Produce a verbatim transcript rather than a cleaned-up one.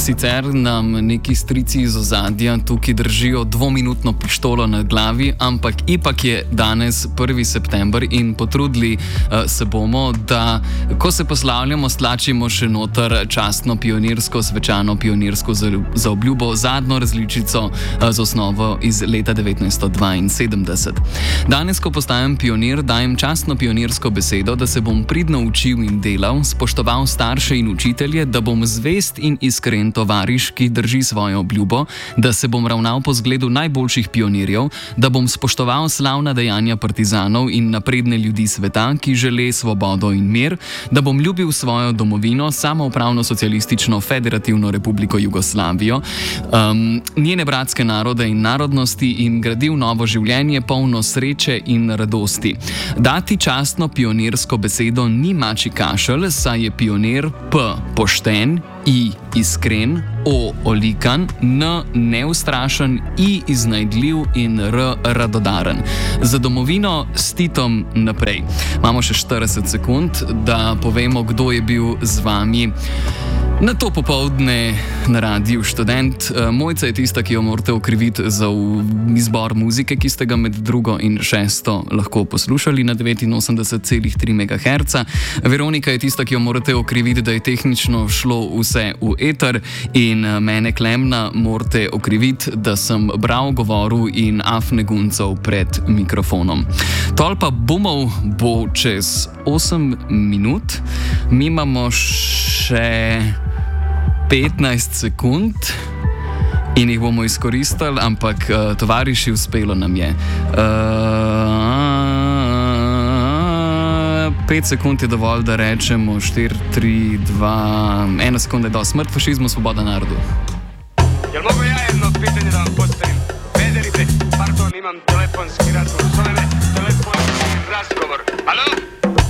Sicer nam neki strici iz ozadja tukaj držijo dvominutno pištolo na glavi, ampak ipak je danes prvi september in potrudili uh, se bomo, da ko se poslavljamo, stlačimo še noter častno pionirsko, svečano pionirsko zaobljubo, zadnjo različico uh, z osnovo iz leta devetnajststo dvainsedemdeset. Danes, ko postajam pionir, dajem častno pionirsko besedo, da se bom pridno učil in delal, spoštoval starše in učitelje, da bom zvest in iskren tovariš, ki drži svojo obljubo, da se bom ravnal po zgledu najboljših pionirjev, da bom spoštoval slavna dejanja partizanov in napredne ljudi sveta, ki žele svobodo in mir, da bom ljubil svojo domovino, samoupravno socialistično federativno republiko Jugoslavijo, um, njene bratske narode in narodnosti in gradil novo življenje polno sreče in radosti. Dati častno pionirsko besedo ni mači kašelj, saj je pionir P pošten, I iskren, O olikan, N neustrašen, I iznajdljiv in R radodaren. Za domovino s Titom naprej. Imamo še štirideset sekund, da povemo, kdo je bil z vami na to popoldne na Radiu Študent. Mojca je tista, ki jo morate okriviti za izbor muzike, ki ste ga med drugo in šesto lahko poslušali na devetinosemdeset celih tri megaherca. Veronika je tista, ki jo morate okriviti, da je tehnično šlo vse v eter, in mene Klemna morate okriviti, da sem bral, govoril in afne guncal pred mikrofonom. Tolpa bumov bo čez osem minut. Mi imamo še petnajst sekund in jih bomo izkoristili, ampak uh, tovariši, uspelo nam je. Uh, pet sekund je dovolj, da rečemo štiri, tri, dva, ena sekunda je do. Smrt fašizmu, svoboda narodu. Jel mogu ja jedno pitanje da vam postavim? Vederite, pardon, imam telefonski razgovor.